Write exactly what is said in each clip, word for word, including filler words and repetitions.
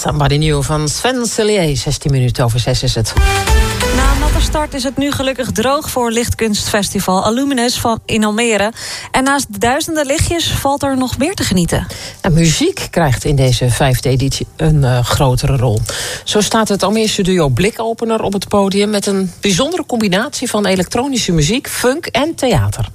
Somebody New van Sven Cellier. zestien minuten over zes is het. Na een natte start is het nu gelukkig droog voor Lichtkunstfestival Illuminus van in Almere. En naast de duizenden lichtjes valt er nog meer te genieten. En muziek krijgt in deze vijfde editie een uh, grotere rol. Zo staat het Almeerse duo Blikopener op het podium met een bijzondere combinatie van elektronische muziek, funk en theater.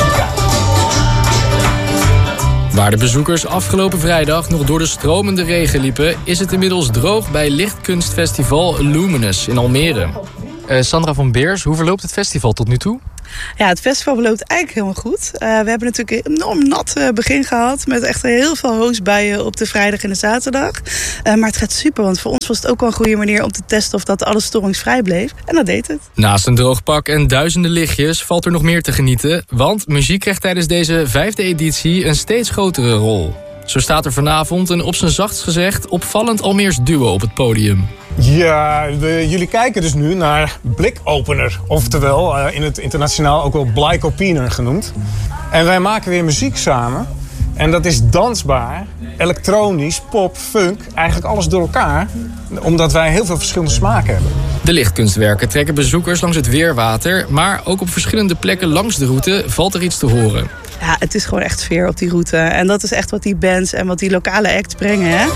Waar de bezoekers afgelopen vrijdag nog door de stromende regen liepen, is het inmiddels droog bij Lichtkunstfestival Illuminus in Almere. Uh, Sandra van Beers, hoe verloopt het festival tot nu toe? Ja, het festival verloopt eigenlijk helemaal goed. Uh, we hebben natuurlijk een enorm nat uh, begin gehad met echt heel veel hoosbuien op de vrijdag en de zaterdag. Uh, maar het gaat super, want voor ons was het ook wel een goede manier om te testen of dat alles storingsvrij bleef. En dat deed het. Naast een droog pak en duizenden lichtjes valt er nog meer te genieten, want muziek krijgt tijdens deze vijfde editie een steeds grotere rol. Zo staat er vanavond een op zijn zachtst gezegd opvallend Almeers duo op het podium. Ja, we, jullie kijken dus nu naar Blikopener. Oftewel, uh, in het internationaal ook wel Blikopener genoemd. En wij maken weer muziek samen. En dat is dansbaar, elektronisch, pop, funk, eigenlijk alles door elkaar. Omdat wij heel veel verschillende smaken hebben. De lichtkunstwerken trekken bezoekers langs het Weerwater, maar ook op verschillende plekken langs de route valt er iets te horen. Ja, het is gewoon echt sfeer op die route. En dat is echt wat die bands en wat die lokale acts brengen, hè?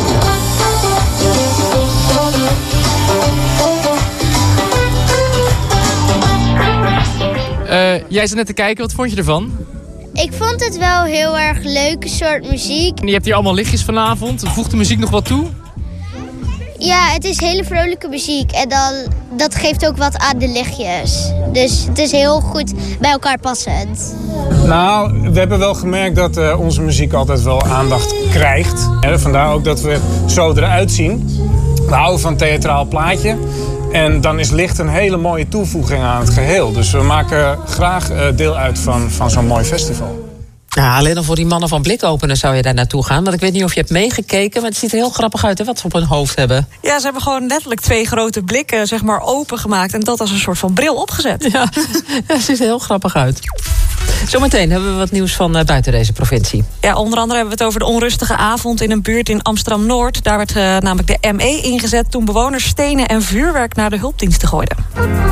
Uh, jij zat net te kijken, wat vond je ervan? Ik vond het wel heel erg leuke soort muziek. Je hebt hier allemaal lichtjes vanavond. Voegt de muziek nog wat toe? Ja, het is hele vrolijke muziek. En dan, dat geeft ook wat aan de lichtjes. Dus het is heel goed bij elkaar passend. Nou, we hebben wel gemerkt dat uh, onze muziek altijd wel aandacht krijgt. Ja, vandaar ook dat we zo eruit zien. We houden van een theatraal plaatje. En dan is licht een hele mooie toevoeging aan het geheel. Dus we maken graag uh, deel uit van, van zo'n mooi festival. Ja, alleen al voor die mannen van Blikopener zou je daar naartoe gaan. Want ik weet niet of je hebt meegekeken, maar het ziet er heel grappig uit, hè, wat ze op hun hoofd hebben. Ja, ze hebben gewoon letterlijk twee grote blikken, zeg maar, opengemaakt en dat als een soort van bril opgezet. Ja, het ziet er heel grappig uit. Zometeen hebben we wat nieuws van uh, buiten deze provincie. Ja, onder andere hebben we het over de onrustige avond in een buurt in Amsterdam-Noord. Daar werd uh, namelijk de M E ingezet toen bewoners stenen en vuurwerk naar de hulpdiensten gooiden.